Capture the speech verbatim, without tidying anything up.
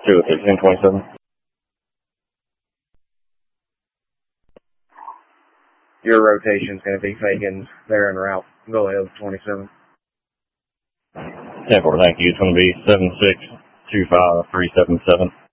two thirteen twenty-seven. Your rotation's going to be faking there en route. Go ahead, twenty-seven. ten four, thank you. It's going to be seven six two five three seven seven.